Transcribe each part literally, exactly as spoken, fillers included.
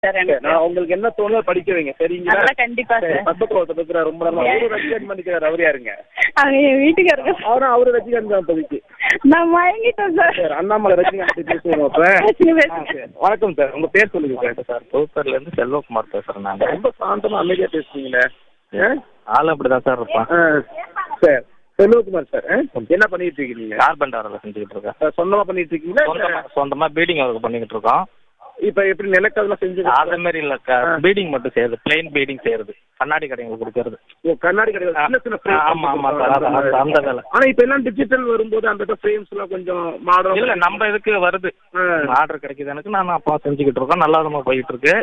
சரி, நான் உங்களுக்கு என்ன தோணுதோ படிக்க வைங்க சரிங்களா? அதெல்லாம் கண்டிப்பா சார். பக்கத்துல ஒருத்தர் இருக்கிறார், ரொம்ப நல்லா அவரு ரசிகன் பண்ணிக்கிறார். அவர் யாருங்க? அவங்க என் வீட்டுக்காரங்க. அவரும் அவரு ரசிகன் தான் இப்போதைக்கு. நான் மயங்கிட்டேன் சார். சார் அண்ணாமலை ரசிகன் பத்தி பேசுவோம் இப்ப. வணக்கம் சார், உங்க பேர் சொல்லுங்க சார். சார் புதுப்பேர்ல இருந்து செல்வகுமார் பேசுறேன். நாங்க ரொம்ப சாந்தமா அமைதியா பேசுறீங்களே. ஆள் அப்படிதான் சார் இருப்பான். சார் செல்வகுமார் சார், என்ன பண்ணிட்டு இருக்கீங்க? கார்பெண்டர் வேலை செஞ்சுக்கிட்டு இருக்கேன். சொந்தமா பண்ணிட்டு இருக்கீங்களா? சொந்தமா சொந்தமா பீடிங் ஒர்க் பண்ணிக்கிட்டு இருக்கோம். இப்ப எப்படி நிலக்கதெல்லாம் செஞ்சு அதே மாதிரி இல்ல, பீடிங் மட்டும் செய்யறது, பிளைன் பீடிங் செய்யறது, கண்ணாடி கடைங்களுக்கு கொடுக்கறது. ஓ, கண்ணாடி கடைகள் சின்ன சின்ன frame. ஆமா ஆமா சார், அந்த வேலை. ஆனா இப்ப எல்லாம் டிஜிட்டல் வரும்போது அந்த ஃப்ரேம்ஸ் எல்லாம் கொஞ்சம் மாடல் இல்ல, நம்ம இதுக்கு வருது, ஆர்டர் கிடைக்குது எனக்கு. நான் அப்பா செஞ்சுக்கிட்டு இருக்கோம், நல்லா விதமா போயிட்டு இருக்கு.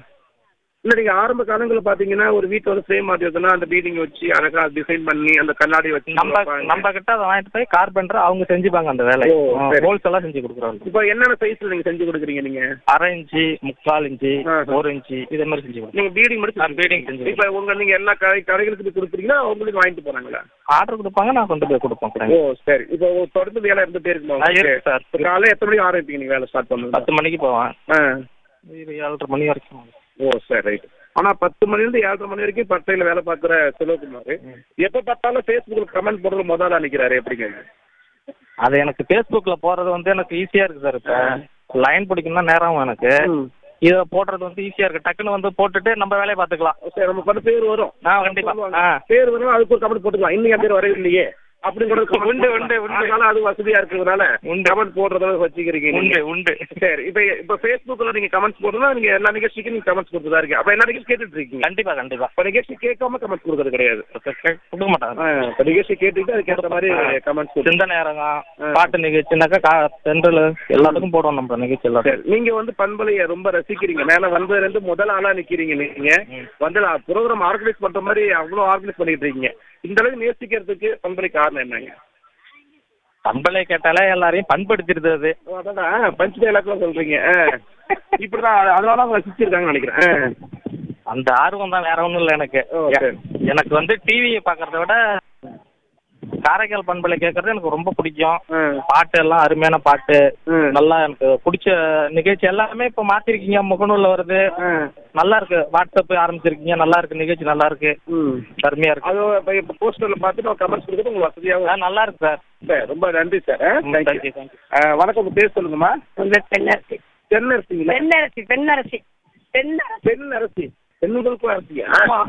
இல்ல நீங்க ஆரம்ப காலங்களில் பாத்தீங்கன்னா ஒரு வீட்டுல வந்து ஃப்ரேம் மாட்டினா அந்த பீடிங் வச்சு அழகா டிசைன் பண்ணி அந்த கண்ணாடி வச்சு நம்ம நம்ம கிட்ட அதை வாங்கிட்டு போய் கார்பெண்டர் அவங்க செஞ்சுப்பாங்க அந்த வேலையை. ஹோல்ஸ் எல்லாம் செஞ்சு கொடுக்குறாங்க. இப்போ என்னென்ன சைஸ்ல நீங்க செஞ்சு கொடுக்குறீங்க? நீங்க அரை இன்ச்சு, முக்கால் இன்ச்சு, ஒரு இன்ச்சு இதே மாதிரி செஞ்சு கொடுங்க. நீங்க பீடிங் மட்டும் பீடிங் செஞ்சு இப்ப உங்க நீங்க எல்லா கடை கடைகளுக்கு கொடுக்குறீங்கன்னா அவங்களுக்கு வாங்கிட்டு போறாங்களா? ஆர்டர் கொடுப்பாங்க, நான் கொண்டு போய் கொடுப்பேன். ஓ சரி. இப்போ தொடர்ந்து வேலை இருந்துட்டே இருக்குமா சார்? காலையில எத்தனை மணிக்கு ஆரம்பிப்பீங்க நீங்க வேலை ஸ்டார்ட் பண்ணுங்க? பத்து மணிக்கு போவேன், ஏழரை மணி வரைக்கும். ஓ சரி, ரைட். ஆனா பத்து மணில இருந்து ஏழரை மணி வரைக்கும் பட்டையில வேலை பார்க்குற செல்வகுமார் எப்ப பார்த்தாலும் ஃபேஸ்புக்ல கமெண்ட் போடுறது முதல்ல நினைக்கிறாரு, எப்படிங்க? அது எனக்கு ஃபேஸ்புக்ல போறது வந்து எனக்கு ஈஸியா இருக்கு சார். இப்ப லைன் பிடிக்கணும்னா நேரம் எனக்கு இதை போடுறது வந்து ஈஸியா இருக்கு. டக்குன்னு வந்து போட்டுட்டு நம்ம வேலையை பார்த்துக்கலாம். சரி, நம்ம பண்ண பேர் வரும். ஆ கண்டிப்பா பேர் வரும், அதுக்கு ஒரு கமெண்ட் போட்டுக்கலாம். இன்னும் என் பேர் வரவில்லையே அப்படிங்கிறது உண்டு உண்டு உண்டு. அது வசதியா இருக்கிறதுனால கமெண்ட் போடுறத வச்சுக்கிறீங்க. உண்டு உண்டு. சரி, இப்ப இப்ப ஃபேஸ்புக்ல நீங்க கமெண்ட்ஸ் போடுறதா நீங்க எல்லா நிகழ்ச்சிக்கும் நீங்க கமெண்ட்ஸ் கொடுத்ததா இருக்கு. அப்ப எல்லா நிகழ்ச்சி கேட்டுட்டு இருக்கீங்க? கண்டிப்பா கண்டிப்பா. இப்ப நிகழ்ச்சி கேட்காம கமெண்ட்ஸ் கொடுக்கறது கிடையாது, கொடுக்க மாட்டாங்க. இப்ப நிகழ்ச்சி கேட்டுட்டு அதுக்கேற்ற மாதிரி கமெண்ட்ஸ். சிந்தனை அரங்கம், பாட்டு நிகழ்ச்சினாக்கா சென்ட்ரல் எல்லாத்துக்கும் போடுவோம் நம்ம நிகழ்ச்சி எல்லாம். சரி, நீங்க வந்து பண்பலையை ரொம்ப ரசிக்கிறீங்க. மேல வந்ததுல இருந்து முதல் ஆளா நிக்கிறீங்க. நீங்க வந்து ப்ரோக்ராம் ஆர்கனைஸ் பண்ற மாதிரி அவ்வளவு ஆர்கனைஸ் பண்ணிட்டு இருக்கீங்க. இந்த அளவுக்கு நேசிக்கிறதுக்கு பண்பலை காரணம் என்னங்க? பண்பலை கேட்டாலே எல்லாரையும் பண்படுத்திடுது. அது அதான் பஞ்சு டைலாக்லாம் சொல்றீங்க. இப்படிதான் அதனால அவங்க ரசிச்சிருக்காங்கன்னு நினைக்கிறேன். அந்த ஆர்வம் தான், வேற ஒன்றும் இல்லை எனக்கு. எனக்கு வந்து டிவியை பார்க்கறத விட காரைக்கால் பண்பலை கேட்கறது எனக்கு ரொம்ப பிடிக்கும். பாட்டு எல்லாம் அருமையான பாட்டு, நல்லா எனக்கு பிடிச்ச நிகழ்ச்சி எல்லாமே இப்ப மாத்திருக்கீங்க. முகநூல்ல வருது, நல்லா இருக்கு. வாட்ஸ்அப் ஆரம்பிச்சிருக்கீங்க, நல்லா இருக்கு. நிகழ்ச்சி நல்லா இருக்கு, அருமையா இருக்கு. அது போஸ்டர்ல பார்த்துட்டு கமெண்ட்ஸ் கொடுக்குறது உங்களுக்கு வசதியாக நல்லா இருக்கு சார். சார் ரொம்ப நன்றி சார். தேங்க்யூ. வணக்கம், உங்க பேர் சொல்லுங்கம்மா. பெண்ணரசி. பெண்ணரசிங்களா? பெண்ணரசி பெண்ணரசி பெண்ணரசி பெண்ணரசி பெண்களுக்கும் அரசியா?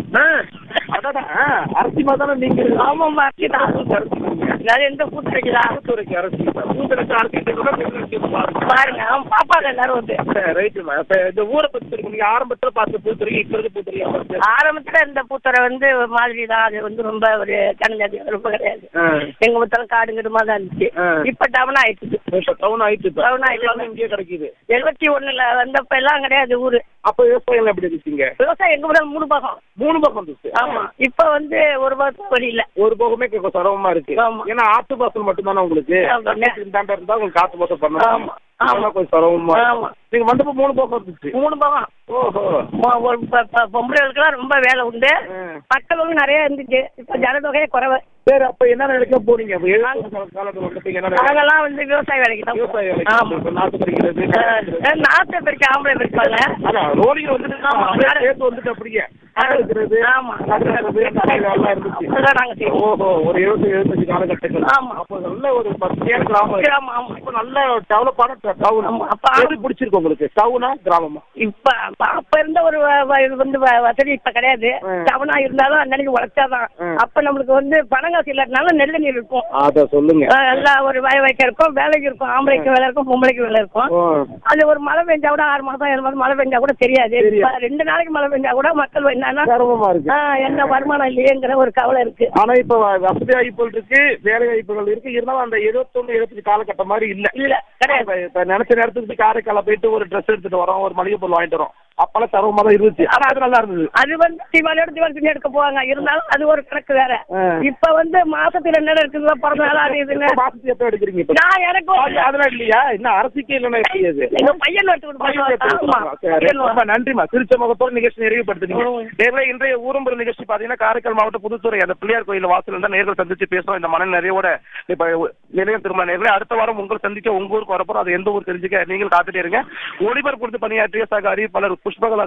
அரசி மாதிரி நீங்க? ஆமாம்மா, அரசி தான். எந்த பூத்துறைக்குதா? பூத்துறைக்கு அரசி. பூத்துறைக்கு அரசி பாருங்க, பாப்பாங்க எல்லாரும் வந்து. ரைட்டுமா. இப்ப இந்த ஊரை பத்தி நீங்க ஆரம்பத்துல பார்த்த பூத்துறை இப்ப இருக்க பூத்துறை? ஆரம்பத்துல இந்த பூத்துறை வந்து ஒரு மாதிரி தான். அது வந்து ரொம்ப ஒரு கண்ணாடி ரொம்ப கிடையாது. எங்க மொத்தம் காடுங்கிடுமா தான் இருந்துச்சு. இப்ப டவுன் ஆயிடுச்சு. இப்ப டவுன் ஆயிடுச்சு. டவுன் ஆயிடுச்சு. இங்கே கிடைக்குது. எழுபத்தி ஒண்ணுல வந்தப்ப எல்லாம் கிடையாது ஊரு. அப்ப விவசாயம் எப்படி இருந்துச்சுங்க? விவசாயம் எங்க முதல்ல மூணு பாகம். மூணு பாகம் இருந்துச்சு. ஆமா, இப்ப வந்து ஒரு பாகம் வழி இல்ல. ஒரு பாகமே இப்ப சிரமமா இருக்கு. ஏன்னா ஆத்து பாசல் மட்டும் தானே உங்களுக்கு. இருந்தா உங்களுக்கு காத்து பாசல் பண்ணணும். கொஞ்சம் சிரமமா. நீங்க வந்தப்ப மூணு பாகம் இருந்துச்சு. மூணு பாகம். ஓஹோ. பொம்பளைகளுக்கெல்லாம் ரொம்ப வேலை உண்டு, மக்களும் நிறைய இருந்துச்சு. இப்ப ஜனதொகையே குறைவு. சரி, அப்ப என்ன நினைக்க போறீங்க? நாங்கெல்லாம் வந்து விவசாய வேலைக்கு தான். விவசாய வேலைக்கு நாட்டு பறிக்கிறது, நாட்டை பறிக்க ஆம்பளை பறிப்பாங்க. ரோடிகள் வந்துட்டு வந்துட்டு அப்படியே இருக்கிறது. ஆமா, ஓஹோ. ஒரு எழுபது எழுபத்தஞ்சு காலகட்டங்கள். ஆமா, அப்போ நல்ல ஒரு பத்தியான கிராமம். ஆமா, இப்ப நல்ல டெவலப்பான டவுன். அப்ப எது பிடிச்சிருக்கு உங்களுக்கு, டவுனா கிராமமா? இப்ப அப்ப இருந்த ஒரு இது வந்து வசதி இப்ப கிடையாது. டவுனா இருந்தாலும் அன்னைக்கு உழைச்சாதான். அப்ப நம்மளுக்கு வந்து பணம் காசு இல்லாதனால நெல் நீர் இருக்கும். அத சொல்லுங்க. எல்லாம் ஒரு வய வைக்க இருக்கும், வேலைக்கு இருக்கும். ஆம்பளைக்கு வேலை இருக்கும், பொம்பளைக்கு வேலை இருக்கும். அது ஒரு மழை பெஞ்சா கூட ஆறு மாசம் ஏழு மாசம் மழை பெஞ்சா கூட தெரியாது. ரெண்டு நாளைக்கு மழை பெஞ்சா கூட மக்கள் என்னன்னா என்ன வருமானம் இல்லையேங்கிற ஒரு கவலை இருக்கு. ஆனா இப்ப வசதி வாய்ப்புகள் இருக்கு, வேலை வாய்ப்புகள் இருக்கு. இருந்தாலும் அந்த இருபத்தொன்னு இருபத்தஞ்சு காலகட்டம் மாதிரி இல்ல. இல்ல கிடையாது. இப்ப நினைச்ச நேரத்துக்கு காரைக்கால போயிட்டு ஒரு ட்ரெஸ் எடுத்துட்டு வரோம், ஒரு மளிகை பொருள் வாங்கிட்டு வரோம். அப்பெல்லாம் சிரமமா தான் இருந்துச்சு. ஆனா அது நல்லா இருந்தது. அது வந்து தீபாவளியோட தீபாவளி துணி எடுக்க போவாங்க. இருந்தாலும் அது ஒரு கணக்கு வேற. இப்ப வந்து மாசத்துல என்ன எடுக்குதோ பிறந்த நாள் அது இதுன்னு மாசத்துக்கு எப்ப எடுக்கிறீங்க? நான் எனக்கு அதெல்லாம் இல்லையா? இன்னும் அரசுக்கு இல்லைன்னா தெரியாது. எங்க பையன் எடுத்து ரொம்ப நன்றிமா. திருச்சி முகத்தோடு நிகழ்ச்சி நிறைவுபடுத்துறீங்க. நேர்ல இன்றைய ஊரம்புற நிகழ்ச்சி பாத்தீங்கன்னா காரைக்கால் மாவட்ட புதுத்துறை அந்த பிள்ளையார் கோயில் வாசல் தான் நேர்கள் சந்திச்சு பேசுறோம். இந்த மன நிறைவோட இப்ப நிலையம் திரும்ப நேரில் அடுத்த வாரம் உங்களை சந்திக்க உங்க ஊருக்கு வரப்போறோம். அது எந்த ஊர் தெரிஞ்சுக்க நீங்கள் காத்துட்டே இருங்க. ஒளிபரப்பு கொடுத்து பணியாற்றிய சக அறிவிப்பாளர் புஷ்பகலா